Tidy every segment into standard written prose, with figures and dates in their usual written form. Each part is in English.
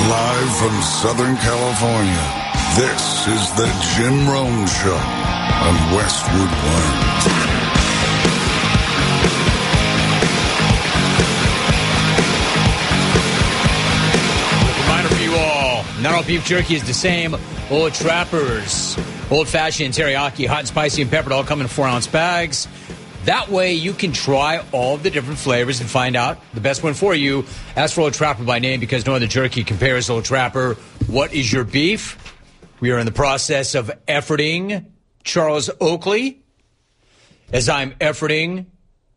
Live from Southern California, this is the Jim Rome Show on Westwood One. Not all beef jerky is the same. Old Trappers, old-fashioned teriyaki, hot and spicy and peppered, all come in 4-ounce bags. That way you can try all of the different flavors and find out the best one for you. Ask for Old Trapper by name because no other jerky compares. Old Trapper, what is your beef? We are in the process of efforting Charles Oakley. As I'm efforting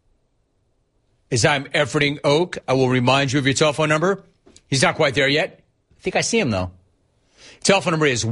Oak, I will remind you of your telephone number. He's not quite there yet. I think I see him, though. Telephone number is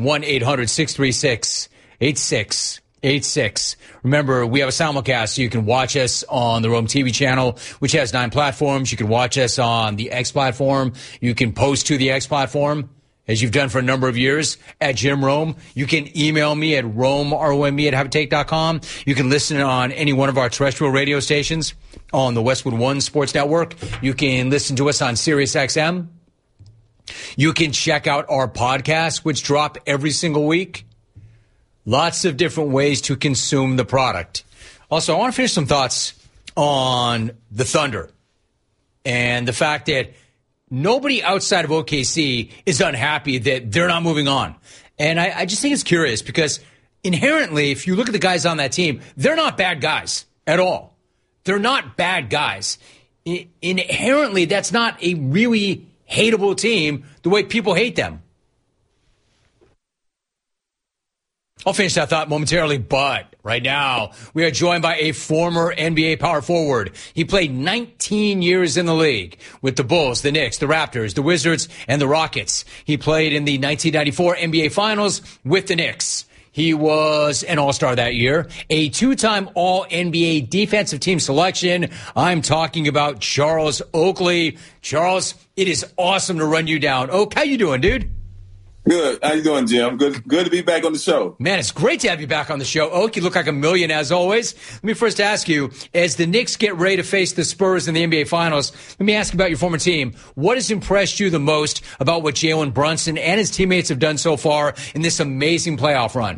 1-800-636-8686. Remember, we have a simulcast, so you can watch us on the Rome TV channel, which has 9 platforms. You can watch us on the X platform. You can post to the X platform, as you've done for a number of years, at Jim Rome. You can email me at rome@haveatake.com. You can listen on any one of our terrestrial radio stations on the Westwood One Sports Network. You can listen to us on Sirius XM. You can check out our podcasts, which drop every single week. Lots of different ways to consume the product. Also, I want to finish some thoughts on the Thunder and the fact that nobody outside of OKC is unhappy that they're not moving on. And I just think it's curious because inherently, if you look at the guys on that team, they're not bad guys at all. They're not bad guys. Inherently, that's not a really hateable team the way people hate them. I'll finish that thought momentarily, but right now we are joined by a former NBA power forward. He played 19 years in the league with the Bulls, the Knicks, the Raptors, the Wizards, and the Rockets. He played in the 1994 NBA Finals with the Knicks. He was an all-star that year, a 2-time All-NBA defensive team selection. I'm talking about Charles Oakley. Charles, it is awesome to run you down. Oak, how you doing, dude? Good. How you doing, Jim? Good to be back on the show. Man, it's great to have you back on the show. Oak, you look like a million as always. Let me first ask you, as the Knicks get ready to face the Spurs in the NBA Finals, let me ask you about your former team. What has impressed you the most about what Jalen Brunson and his teammates have done so far in this amazing playoff run?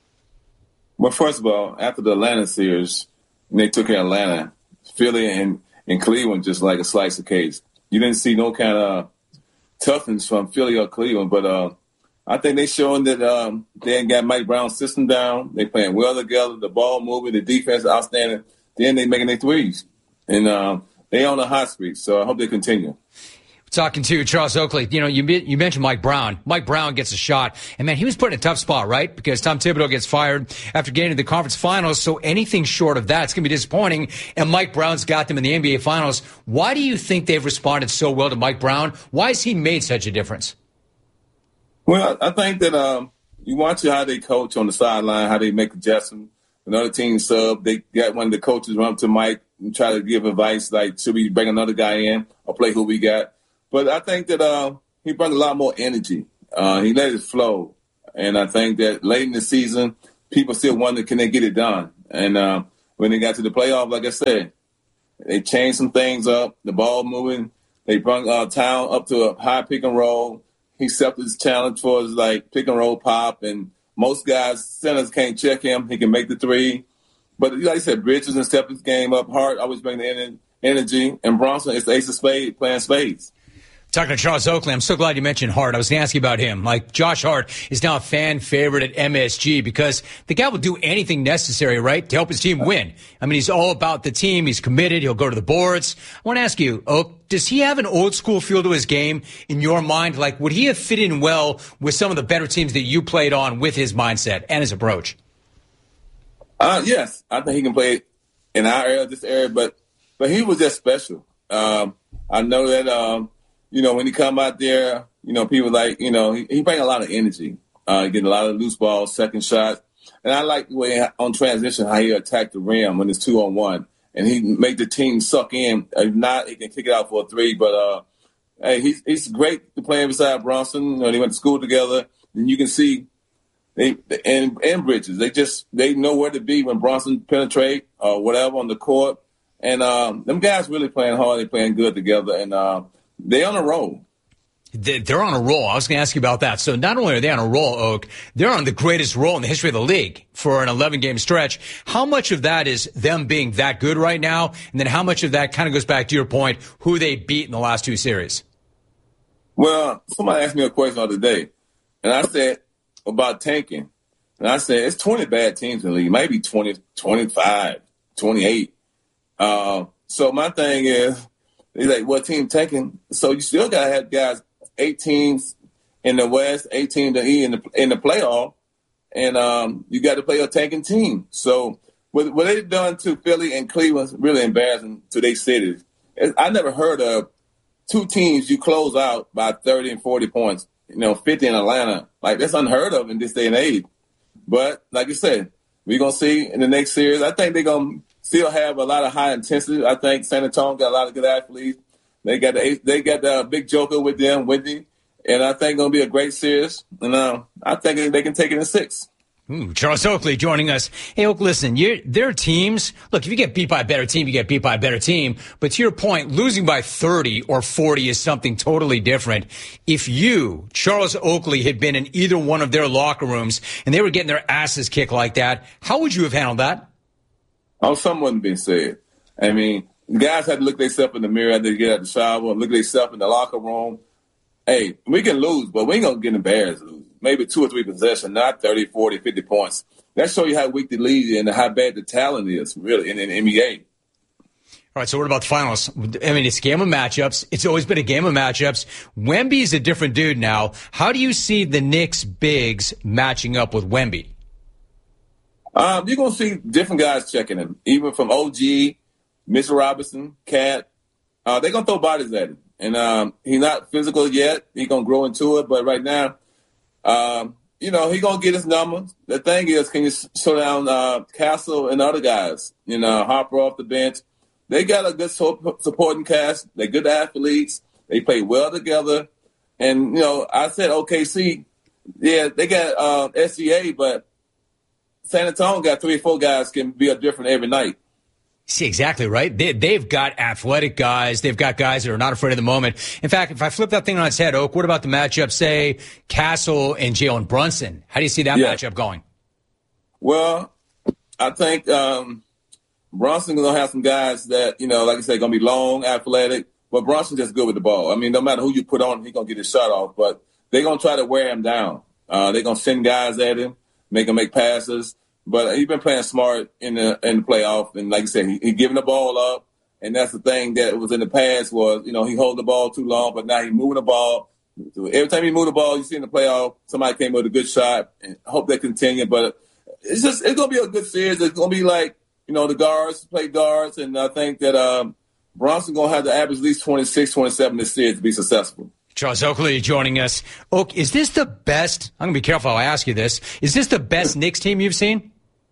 Well, first of all, after the Atlanta series, they took care of Atlanta, Philly and Cleveland just like a slice of cake. You didn't see no kind of toughness from Philly or Cleveland, but I think they showing that they ain't got Mike Brown's system down. They playing well together. The ball moving, the defense outstanding. Then they making their threes, and they on a hot streak. So I hope they continue. Talking to Charles Oakley, you mentioned Mike Brown. Mike Brown gets a shot, and man, he was put in a tough spot, right? Because Tom Thibodeau gets fired after getting to the conference finals, so anything short of that's going to be disappointing, and Mike Brown's got them in the NBA Finals. Why do you think they've responded so well to Mike Brown? Why has he made such a difference? Well, I think that you watch how they coach on the sideline, how they make adjustments. Another team sub, they got one of the coaches run up to Mike and try to give advice, like, should we bring another guy in or play who we got? But I think that he brought a lot more energy. He let it flow. And I think that late in the season, people still wonder, can they get it done? And when they got to the playoff, like I said, they changed some things up, the ball moving. They brought Town up to a high pick and roll. He accepted his challenge for his, pick and roll pop. And most guys, centers can't check him. He can make the three. But like I said, Bridges and stepped his game up. Hart always bring the energy. And Bronson is the ace of spades, playing spades. Talking to Charles Oakley, I'm so glad you mentioned Hart. I was going to ask you about him. Josh Hart is now a fan favorite at MSG because the guy will do anything necessary, right, to help his team win. I mean, he's all about the team. He's committed. He'll go to the boards. I want to ask you, Oak, does he have an old school feel to his game in your mind? Would he have fit in well with some of the better teams that you played on with his mindset and his approach? Yes, I think he can play in our area, this area, but he was just special. I know that, when he come out there, people he bring a lot of energy, getting a lot of loose balls, second shots. And I like the way on transition how he attacked the rim when it's 2-on-1. And he make the team suck in. If not, he can kick it out for a three. But, he's great to play beside Bronson. They went to school together. And you can see and Bridges, they know where to be when Bronson penetrate or whatever on the court. And them guys really playing hard. They playing good together. And they on a roll. They're on a roll. I was going to ask you about that. So not only are they on a roll, Oak, they're on the greatest roll in the history of the league for an 11-game stretch. How much of that is them being that good right now? And then how much of that kind of goes back to your point, who they beat in the last 2 series? Well, somebody asked me a question the other day, and I said about tanking. And I said, it's 20 bad teams in the league, maybe 20, 25, 28. So my thing is, he's like, what team tanking? So you still got to have guys, 8 teams in the West, 8 teams in the playoff, and you got to play a tanking team. So what they've done to Philly and Cleveland is really embarrassing to their cities. I never heard of 2 teams you close out by 30 and 40 points, 50 in Atlanta. Like, that's unheard of in this day and age. But like you said, we're going to see in the next series. I think they're going to still have a lot of high intensity. I think San Antonio got a lot of good athletes. They got the big joker with them, Wendy, and I think it's going to be a great series. And I think they can take it in 6. Charles Oakley joining us. Hey, Oak, listen, their teams, look, if you get beat by a better team, you get beat by a better team. But to your point, losing by 30 or 40 is something totally different. If you, Charles Oakley, had been in either one of their locker rooms and they were getting their asses kicked like that, how would you have handled that? Oh, something wouldn't be said. I mean, the guys had to look themselves in the mirror after they get out of the shower, look at themselves in the locker room. Hey, we can lose, but we ain't going to get embarrassed losing. Maybe 2 or 3 possessions, not 30, 40, 50 points. That shows you how weak the league is and how bad the talent is, really, in the NBA. All right, so what about the finals? I mean, it's a game of matchups. It's always been a game of matchups. Wemby's a different dude now. How do you see the Knicks bigs matching up with Wemby? You're going to see different guys checking him, even from OG, Mr. Robinson, Cat. They're going to throw bodies at him. And he's not physical yet. He's going to grow into it. But right now, he's going to get his numbers. The thing is, can you slow down Castle and other guys? Harper off the bench. They got a good supporting cast. They're good athletes. They play well together. And, I said OKC, yeah, they got SGA, but San Antonio got 3 or 4 guys can be different every night. See, exactly right. They've got athletic guys. They've got guys that are not afraid of the moment. In fact, if I flip that thing on its head, Oak, what about the matchup, say, Castle and Jalen Brunson? How do you see that matchup going? Well, I think Brunson's going to have some guys that, like I said, going to be long, athletic, but Brunson's just good with the ball. I mean, no matter who you put on, he's going to get his shot off, but they're going to try to wear him down. They're going to send guys at him, make him make passes. But he's been playing smart in the playoff, and like I said, he giving the ball up, and that's the thing that was in the past was, he hold the ball too long, but now he's moving the ball. Every time he move the ball, you see in the playoff, somebody came with a good shot, and I hope they continue. But it's going to be a good series. It's going to be like, the guards play guards, and I think that Brunson going to have to average at least 26, 27 this series to be successful. Charles Oakley joining us. Oak, is this the best? I'm going to be careful how I ask you this. Is this the best Knicks team you've seen?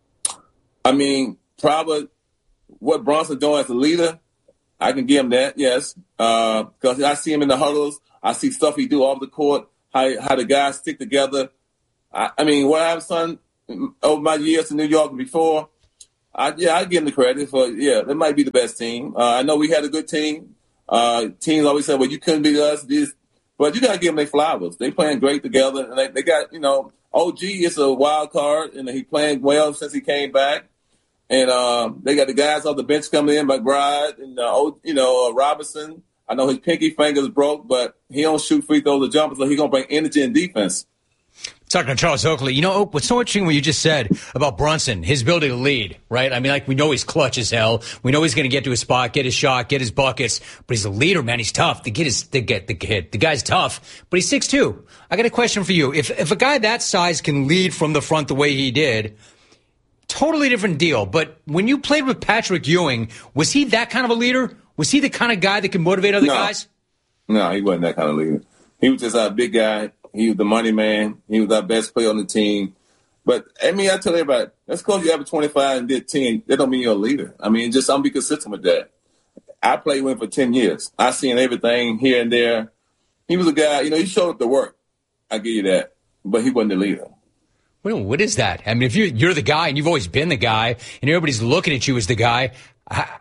I mean, probably what Brunson's doing as a leader, I can give him that, yes. Because I see him in the huddles. I see stuff he do off the court, how the guys stick together. I mean, what I've done over my years in New York before, I give him the credit for, that might be the best team. I know we had a good team. Teams always say, well, you couldn't beat us. But you got to give them their flowers. They playing great together. And they got, OG is a wild card, and he playing well since he came back. And they got the guys off the bench coming in, McBride and, Robinson. I know his pinky finger's broke, but he don't shoot free throws or jumpers, so he's going to bring energy and defense. Talking to Charles Oakley, Oak, what's so interesting what you just said about Brunson, his ability to lead, right? I mean, like, we know he's clutch as hell. We know he's going to get to his spot, get his shot, get his buckets, but he's a leader, man. He's tough. The guy's tough, but he's 6'2". I got a question for you. If a guy that size can lead from the front the way he did, totally different deal. But when you played with Patrick Ewing, was he that kind of a leader? Was he the kind of guy that can motivate other guys? No, he wasn't that kind of leader. He was just a big guy. He was the money man. He was our best player on the team. But, I mean, I tell everybody, that's because you average 25 and did 10. That don't mean you're a leader. I mean, I'm be consistent with that. I played with him for 10 years. I seen everything here and there. He was a guy, he showed up to work. I give you that. But he wasn't the leader. Well, what is that? I mean, if you're the guy and you've always been the guy and everybody's looking at you as the guy,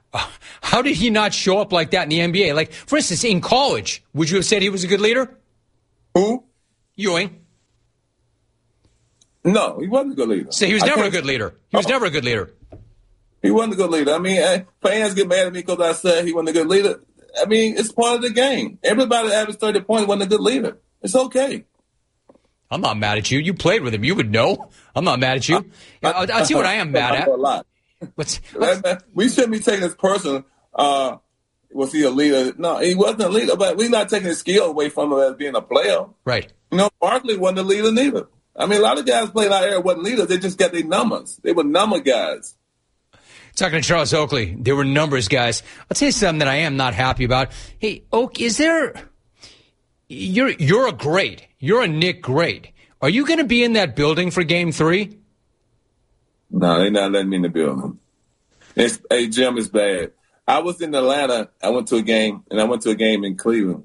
how did he not show up like that in the NBA? Like, for instance, in college, would you have said he was a good leader? Who? Ewing. No, he wasn't a good leader. So he was never a good leader. He was never a good leader. He wasn't a good leader. I mean, fans get mad at me because I said he wasn't a good leader. I mean, it's part of the game. Everybody that averaged 30 points wasn't a good leader. It's okay. I'm not mad at you. You played with him. You would know. I'm not mad at you. I'll tell you what I am mad at. A lot. We shouldn't be taking this person. Was he a leader? No, he wasn't a leader, but we're not taking his skill away from him as being a player. Right. Barkley wasn't a leader neither. I mean, a lot of guys played out here wasn't leaders. They just got their numbers. They were number guys. Talking to Charles Oakley, they were numbers guys. I'll tell you something that I am not happy about. Hey, Oak, is there... You're a great. You're a Nick great. Are you going to be in that building for Game 3? No, they're not letting me in the building. Hey, Jim, it's bad. I was in Atlanta. I went to a game, and I went to a game in Cleveland.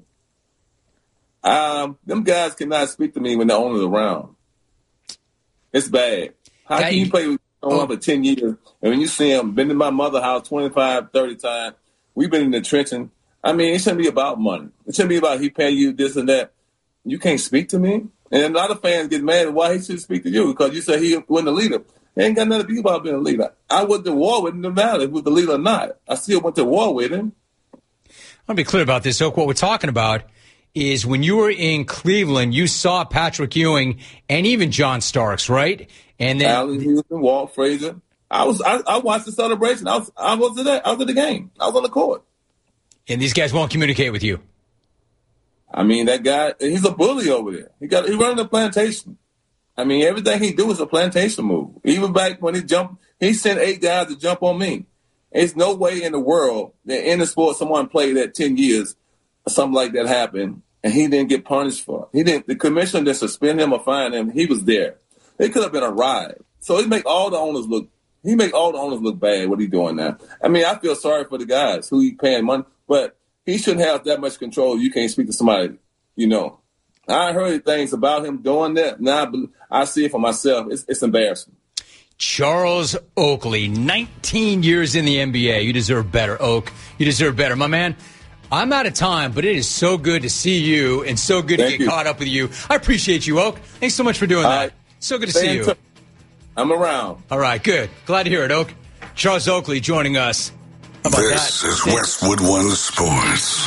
Them guys cannot speak to me when the owner's around. It's bad. How can you play with someone for 10 years, and when you see him, been to my mother's house 25, 30 times, we've been in the trenches. I mean, it shouldn't be about money. It shouldn't be about he paying you this and that. You can't speak to me? And a lot of fans get mad at why he should speak to you because you said he wasn't a leader. It ain't got nothing to be about being a leader. I went to war with him no matter if he was the leader or not. I still went to war with him. I'll be clear about this, Oak. What we're talking about is when you were in Cleveland, you saw Patrick Ewing and even John Starks, right? And then Allen Houston, Walt Frazier. I watched the celebration. I was at the game. I was on the court. And these guys won't communicate with you. I mean, that guy, he's a bully over there. He running a plantation. I mean, everything he do is a plantation move. Even back when he sent 8 guys to jump on me. There's no way in the world that in the sport someone played that 10 years or something like that happened and he didn't get punished for it. The commissioner didn't suspend him or fine him. He was there. It could have been a ride. So he make all the owners look bad what he doing now. I mean, I feel sorry for the guys who he paying money, but he shouldn't have that much control. You can't speak to somebody, I heard things about him doing that. Now I see it for myself. It's embarrassing. Charles Oakley, 19 years in the NBA. You deserve better, Oak. You deserve better. My man, I'm out of time, but it is so good to see you and so good to get caught up with you. I appreciate you, Oak. Thanks so much for doing that. So good to see you. I'm around. All right, good. Glad to hear it, Oak. Charles Oakley joining us. How about this that? Is Westwood One Sports.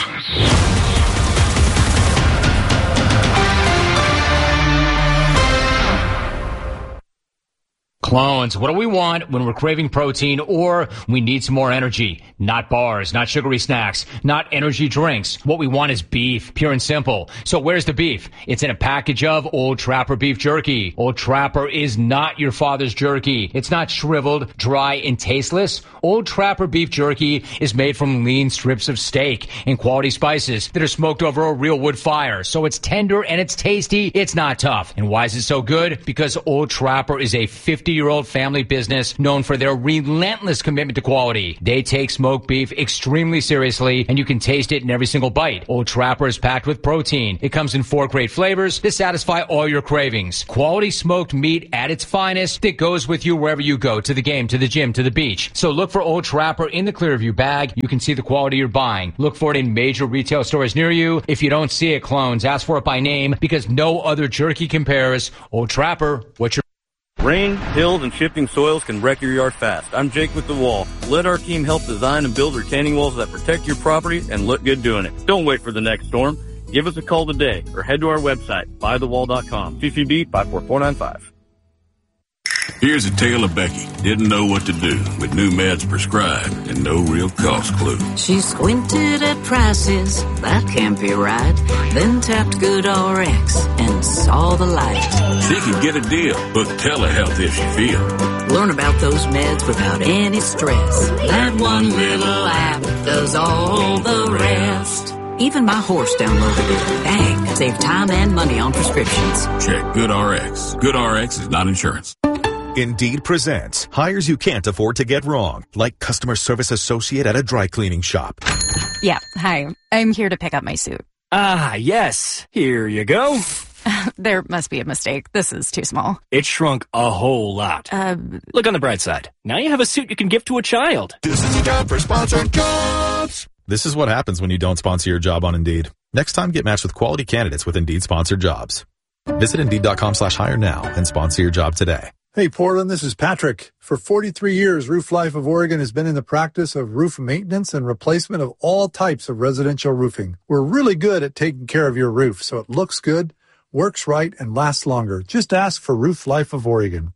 Clones, what do we want when we're craving protein or we need some more energy? Not bars, not sugary snacks, not energy drinks. What we want is beef, pure and simple. So where's the beef? It's in a package of Old Trapper beef jerky. Old Trapper is not your father's jerky. It's not shriveled, dry, and tasteless. Old Trapper beef jerky is made from lean strips of steak and quality spices that are smoked over a real wood fire. So it's tender and it's tasty. It's not tough. And why is it so good? Because Old Trapper is a 50-year-old family business known for their relentless commitment to quality. They take smoked beef extremely seriously, and you can taste it in every single bite. Old Trapper is packed with protein. It comes in 4 great flavors to satisfy all your cravings. Quality smoked meat at its finest that goes with you wherever you go, to the game, to the gym, to the beach. So look for Old Trapper in the Clearview bag. You can see the quality you're buying. Look for it in major retail stores near you. If you don't see it, clones, ask for it by name because no other jerky compares. Old Trapper, what's your... Rain, hills, and shifting soils can wreck your yard fast. I'm Jake with The Wall. Let our team help design and build retaining walls that protect your property and look good doing it. Don't wait for the next storm. Give us a call today or head to our website, buythewall.com. CCB 54495. Here's a tale of Becky. Didn't know what to do with new meds prescribed and no real cost clue. She squinted at prices, that can't be right. Then tapped GoodRx and saw the light. She could get a deal, book telehealth if she feels. Learn about those meds without any stress. That one little app does all the rest. Even my horse downloaded it. Bang! Save time and money on prescriptions. Check GoodRx. GoodRx is not insurance. Indeed presents hires you can't afford to get wrong, like customer service associate at a dry cleaning shop. Yeah, hi. I'm here to pick up my suit. Ah, yes. Here you go. There must be a mistake. This is too small. It shrunk a whole lot. Look on the bright side. Now you have a suit you can give to a child. This is a job for sponsored jobs. This is what happens when you don't sponsor your job on Indeed. Next time, get matched with quality candidates with Indeed-sponsored jobs. Visit Indeed.com/hire now and sponsor your job today. Hey, Portland, this is Patrick. For 43 years, Roof Life of Oregon has been in the practice of roof maintenance and replacement of all types of residential roofing. We're really good at taking care of your roof so it looks good, works right, and lasts longer. Just ask for Roof Life of Oregon.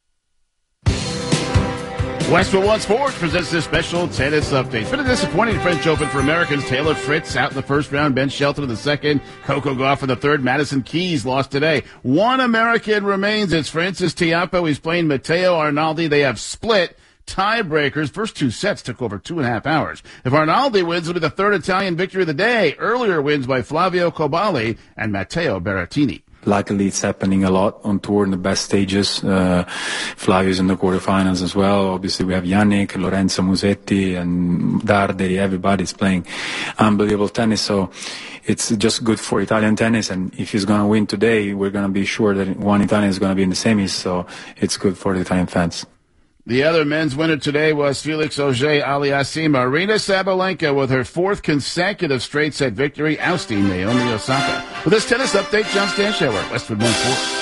Westwood One Sports presents this special tennis update. It's been a disappointing French Open for Americans. Taylor Fritz out in the first round, Ben Shelton in the second, Coco Gauff in the third, Madison Keys lost today. One American remains. It's Francis Tiafoe. He's playing Matteo Arnaldi. They have split tiebreakers. First two sets took over 2.5 hours. If Arnaldi wins, it'll be the third Italian victory of the day. Earlier wins by Flavio Cobali and Matteo Berrettini. Luckily, it's happening a lot on tour in the best stages. Flavio's in the quarterfinals as well. Obviously, we have Yannick, Lorenzo Musetti, and Darderi. Everybody's playing unbelievable tennis. So it's just good for Italian tennis. And if he's going to win today, we're going to be sure that one Italian is going to be in the semis. So it's good for the Italian fans. The other men's winner today was Felix Auger-Aliassime. Arina Sabalenka with her fourth consecutive straight set victory, ousting Naomi Osaka. With this tennis update, John Stanshauer, Westwood One Sports.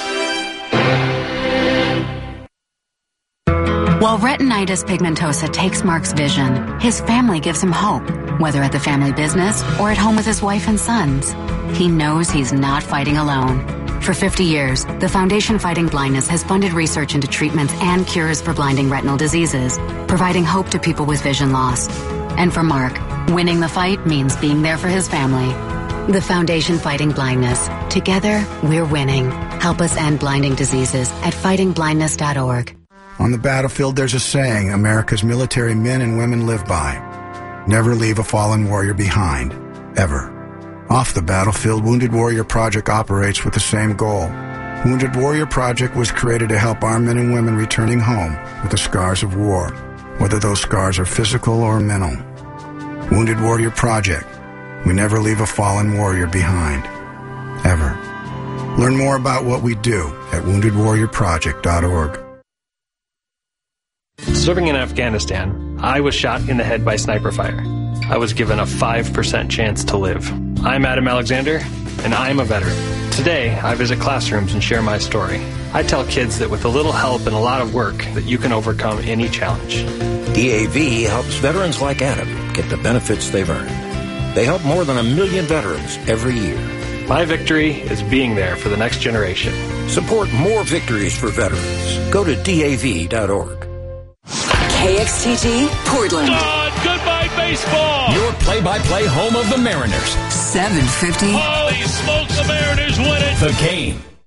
While retinitis pigmentosa takes Mark's vision, his family gives him hope, whether at the family business or at home with his wife and sons. He knows he's not fighting alone. For 50 years, the Foundation Fighting Blindness has funded research into treatments and cures for blinding retinal diseases, providing hope to people with vision loss. And for Mark, winning the fight means being there for his family. The Foundation Fighting Blindness. Together, we're winning. Help us end blinding diseases at fightingblindness.org. On the battlefield, there's a saying America's military men and women live by. Never leave a fallen warrior behind. Ever. Off the battlefield, Wounded Warrior Project operates with the same goal. Wounded Warrior Project was created to help our men and women returning home with the scars of war, whether those scars are physical or mental. Wounded Warrior Project. We never leave a fallen warrior behind. Ever. Learn more about what we do at woundedwarriorproject.org. Serving in Afghanistan, I was shot in the head by sniper fire. I was given a 5% chance to live. I'm Adam Alexander, and I'm a veteran. Today, I visit classrooms and share my story. I tell kids that with a little help and a lot of work, that you can overcome any challenge. DAV helps veterans like Adam get the benefits they've earned. They help more than 1 million veterans every year. My victory is being there for the next generation. Support more victories for veterans. Go to DAV.org. KXTG, Portland. Goodbye, baseball. Your play-by-play home of the Mariners. 750. Holy smokes, the Mariners win it. The Game.